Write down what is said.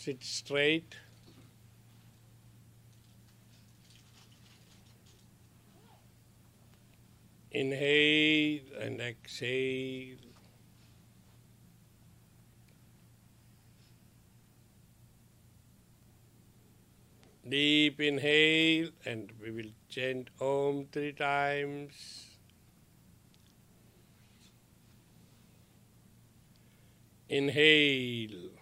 Sit straight. Inhale and exhale. Deep inhale, and we will chant Om 3 times. Inhale.